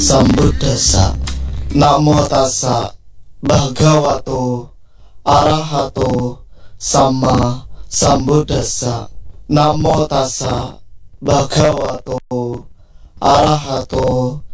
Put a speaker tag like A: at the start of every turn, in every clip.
A: Sambuddhassa. Namo tassa bhagavato arahato sama sambuddhassa. Namo tassa bhagavato arahato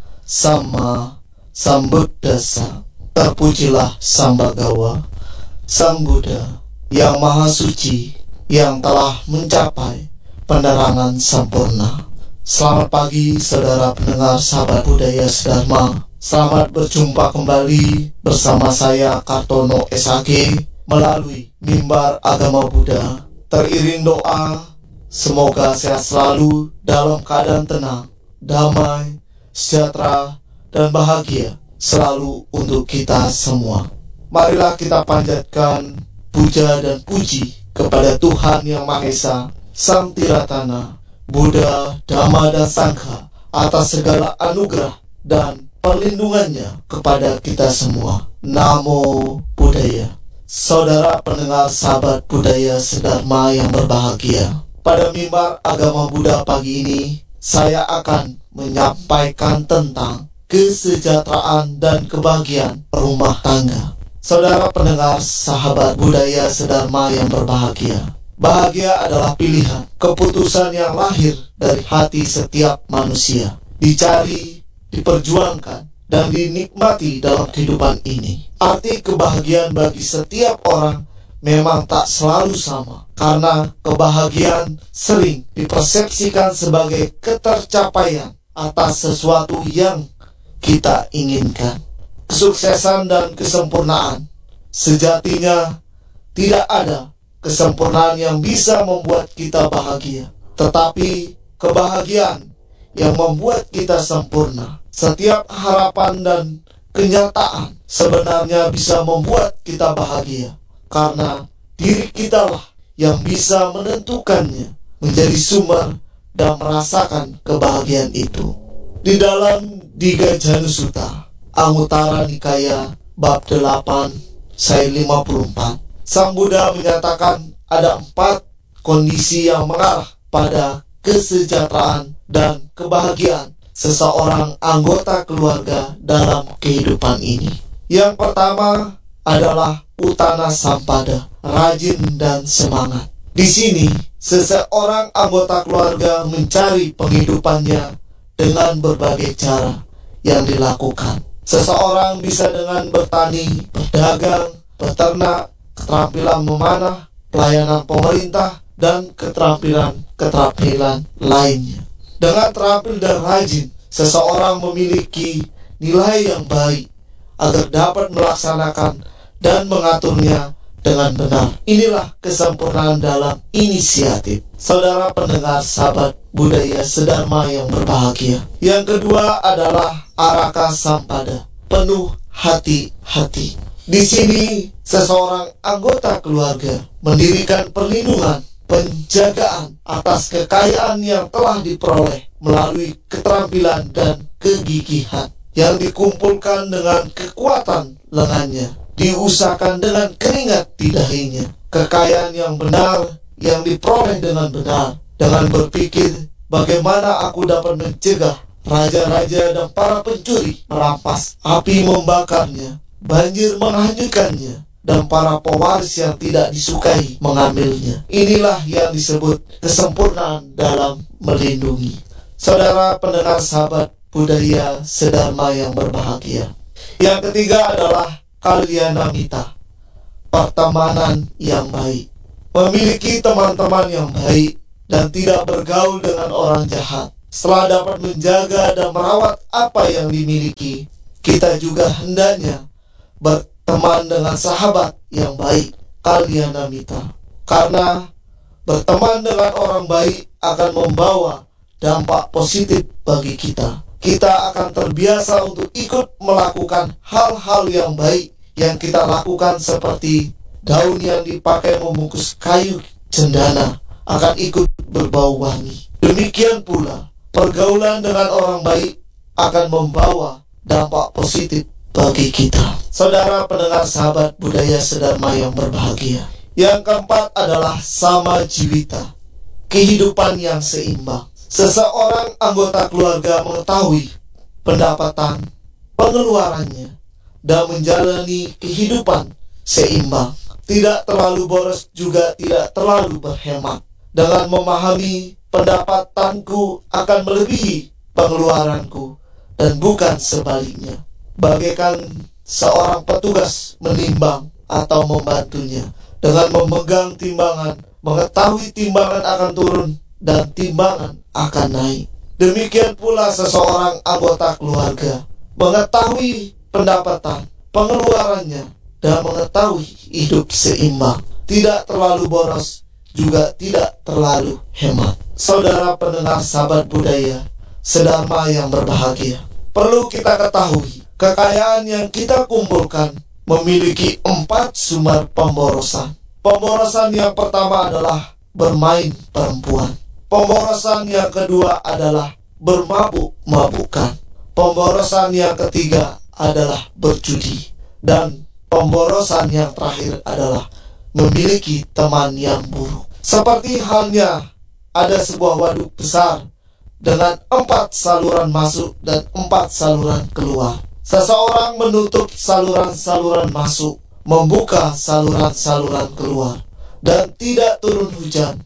A: sama sambuddhassa. Terpujilah Sambagawa, Sang Buddha yang Maha Suci, yang telah mencapai penerangan sempurna. Selamat pagi saudara pendengar sahabat budaya Sedharma. Selamat berjumpa kembali bersama saya Kartono SAG melalui Mimbar Agama Buddha. Teriring doa, semoga sehat selalu dalam keadaan tenang, damai, sejahtera, dan bahagia selalu untuk kita semua. Marilah kita panjatkan puja dan puji kepada Tuhan Yang Maha Esa, Sang Tiratana, Buddha, Dhamma, dan Sangha atas segala anugerah dan perlindungannya kepada kita semua. Namo Buddhaya. Saudara pendengar sahabat budaya Sedharma yang berbahagia, pada Mimbar Agama Buddha pagi ini saya akan menyampaikan tentang kesejahteraan dan kebahagiaan rumah tangga. Saudara pendengar sahabat budaya Sedharma yang berbahagia, bahagia adalah pilihan, keputusan yang lahir dari hati setiap manusia, dicari, diperjuangkan, dan dinikmati dalam kehidupan ini. Arti kebahagiaan bagi setiap orang memang tak selalu sama, karena kebahagiaan sering dipersepsikan sebagai ketercapaian atas sesuatu yang kita inginkan. Kesuksesan dan kesempurnaan, sejatinya tidak ada kesempurnaan yang bisa membuat kita bahagia, tetapi kebahagiaan yang membuat kita sempurna. Setiap harapan dan kenyataan sebenarnya bisa membuat kita bahagia, karena diri kitalah yang bisa menentukannya, menjadi sumber dan merasakan kebahagiaan itu. Di dalam Digajana-sutta, Anguttara Nikaya, bab 8, saya 54, Sang Buddha menyatakan ada 4 kondisi yang mengarah pada kesejahteraan dan kebahagiaan seseorang anggota keluarga dalam kehidupan ini. Yang pertama adalah Uttana Sampada, rajin dan semangat. Di sini, seseorang anggota keluarga mencari penghidupannya dengan berbagai cara yang dilakukan. Seseorang bisa dengan bertani, berdagang, beternak, keterampilan memanah, pelayanan pemerintah, dan keterampilan lainnya. Dengan terampil dan rajin, seseorang memiliki nilai yang baik agar dapat melaksanakan dan mengaturnya dengan benar. Inilah kesempurnaan dalam inisiatif. Saudara pendengar sahabat budaya Sedharma yang berbahagia. Yang kedua adalah Araka Sampada, penuh hati-hati. Di sini seseorang anggota keluarga mendirikan perlindungan, penjagaan atas kekayaan yang telah diperoleh melalui keterampilan dan kegigihan yang dikumpulkan dengan kekuatan lengannya, diusahakan dengan keringat di dahinya. Kekayaan yang benar yang diperoleh dengan benar, dengan berpikir bagaimana aku dapat mencegah raja-raja dan para pencuri merampas, api membakarnya, banjir menghanyutkannya, dan para pewaris yang tidak disukai mengambilnya. Inilah yang disebut kesempurnaan dalam melindungi. Saudara pendengar sahabat budaya Sedharma yang berbahagia. Yang ketiga adalah Kalyanamita, pertemanan yang baik. Memiliki teman-teman yang baik dan tidak bergaul dengan orang jahat. Setelah dapat menjaga dan merawat apa yang dimiliki, kita juga hendaknya berteman dengan sahabat yang baik, Kalyanamita. Karena berteman dengan orang baik akan membawa dampak positif bagi kita. Kita akan terbiasa untuk ikut melakukan hal-hal yang baik yang kita lakukan, seperti daun yang dipakai membungkus kayu cendana akan ikut berbau wangi. Demikian pula, pergaulan dengan orang baik akan membawa dampak positif bagi kita. Saudara pendengar sahabat budaya Sedharma yang berbahagia. Yang keempat adalah Samajivita, kehidupan yang seimbang. Seseorang anggota keluarga mengetahui pendapatan, pengeluarannya, dan menjalani kehidupan seimbang. Tidak terlalu boros juga tidak terlalu berhemat. Dengan memahami pendapatanku akan melebihi pengeluaranku dan bukan sebaliknya. Bagaikan seorang petugas menimbang atau membantunya. Dengan memegang timbangan, mengetahui timbangan akan turun dan timbangan akan naik. Demikian pula seseorang anggota keluarga mengetahui pendapatan, pengeluarannya, dan mengetahui hidup seimbang. Tidak terlalu boros, juga tidak terlalu hemat. Saudara pendengar sahabat budaya, sedharma yang berbahagia, perlu kita ketahui, kekayaan yang kita kumpulkan memiliki 4 sumber pemborosan. Pemborosan yang pertama adalah bermain perempuan. Pemborosan yang kedua adalah bermabuk-mabukan. Pemborosan yang ketiga adalah berjudi. Dan pemborosan yang terakhir adalah memiliki teman yang buruk. Seperti halnya ada sebuah waduk besar dengan 4 saluran masuk dan 4 saluran keluar. Seseorang menutup saluran-saluran masuk, membuka saluran-saluran keluar, dan tidak turun hujan,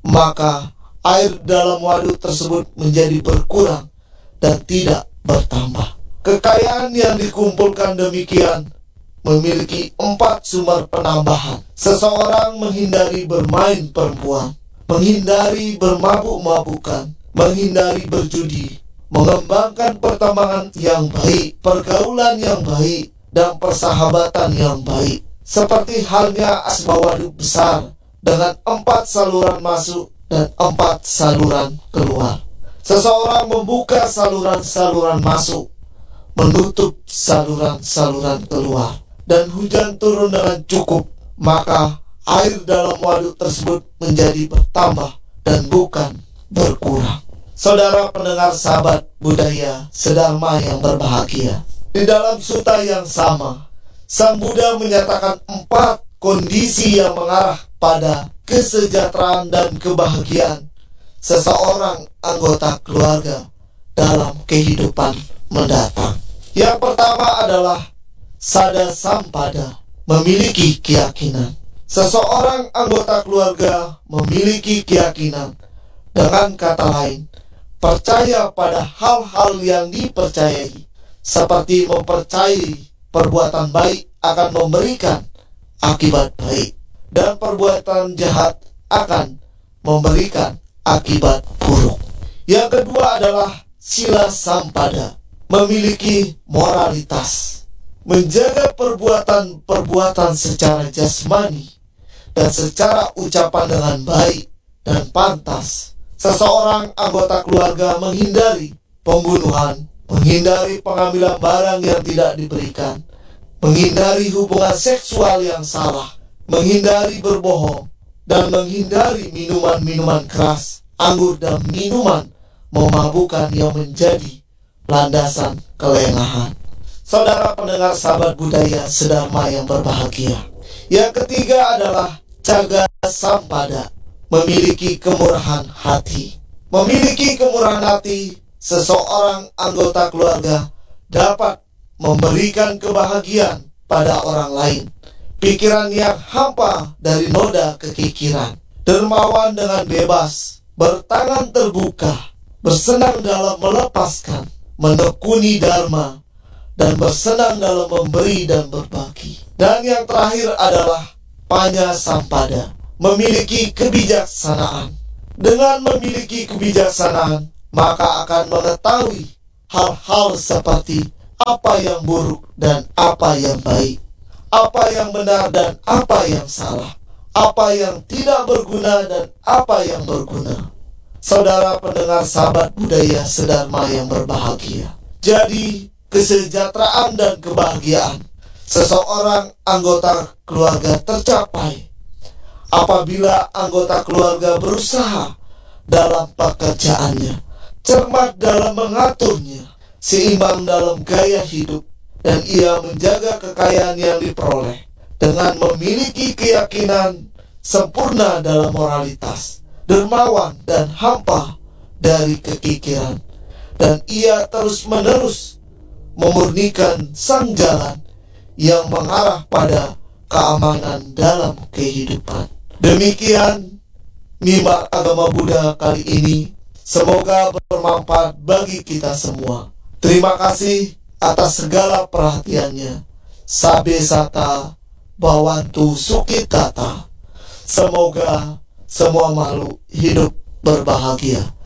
A: maka air dalam waduk tersebut menjadi berkurang dan tidak bertambah. Kekayaan yang dikumpulkan demikian memiliki 4 sumber penambahan. Seseorang menghindari bermain perempuan, menghindari bermabuk-mabukan, menghindari berjudi, mengembangkan pertambangan yang baik, pergaulan yang baik, dan persahabatan yang baik. Seperti halnya sebuah waduk besar dengan 4 saluran masuk dan 4 saluran keluar. Seseorang membuka saluran-saluran masuk, menutup saluran-saluran keluar, dan hujan turun dengan cukup, maka air dalam waduk tersebut menjadi bertambah dan bukan berkurang. Saudara pendengar sahabat budaya, sedharma yang berbahagia, di dalam sutta yang sama, Sang Buddha menyatakan 4 kondisi yang mengarah pada kesejahteraan dan kebahagiaan seseorang anggota keluarga dalam kehidupan mendatang. Yang pertama adalah sada sampada, memiliki keyakinan. Seseorang anggota keluarga memiliki keyakinan, dengan kata lain, percaya pada hal-hal yang dipercayai, seperti mempercayai perbuatan baik akan memberikan akibat baik, dan perbuatan jahat akan memberikan akibat buruk. Yang kedua adalah sila sampada, memiliki moralitas, menjaga perbuatan-perbuatan secara jasmani dan secara ucapan dengan baik dan pantas. Seseorang anggota keluarga menghindari pembunuhan, menghindari pengambilan barang yang tidak diberikan, menghindari hubungan seksual yang salah, menghindari berbohong, dan menghindari minuman-minuman keras, anggur, dan minuman memabukkan yang menjadi landasan kelengahan. Saudara pendengar sahabat budaya, sedharma yang berbahagia, yang ketiga adalah caga sampada, memiliki kemurahan hati. Memiliki kemurahan hati, seseorang anggota keluarga dapat memberikan kebahagiaan pada orang lain. Pikiran yang hampa dari noda kekikiran, dermawan dengan bebas, bertangan terbuka, bersenang dalam melepaskan, menekuni dharma, dan bersenang dalam memberi dan berbagi. Dan yang terakhir adalah panya sampada, memiliki kebijaksanaan. Dengan memiliki kebijaksanaan, maka akan mengetahui hal-hal seperti apa yang buruk dan apa yang baik, apa yang benar dan apa yang salah, apa yang tidak berguna dan apa yang berguna. Saudara pendengar sahabat budaya, sedharma yang berbahagia, jadi kesejahteraan dan kebahagiaan seseorang anggota keluarga tercapai apabila anggota keluarga berusaha dalam pekerjaannya, cermat dalam mengaturnya, seimbang dalam gaya hidup, dan ia menjaga kekayaan yang diperoleh dengan memiliki keyakinan sempurna dalam moralitas, dermawan dan hampa dari kekikiran, dan ia terus-menerus memurnikan sang jalan yang mengarah pada keamanan dalam kehidupan. Demikian mimbar agama Buddha kali ini. Semoga bermanfaat bagi kita semua. Terima kasih atas segala perhatiannya. Sabe Sata Bawantu Sukitata. Semoga semua makhluk hidup berbahagia.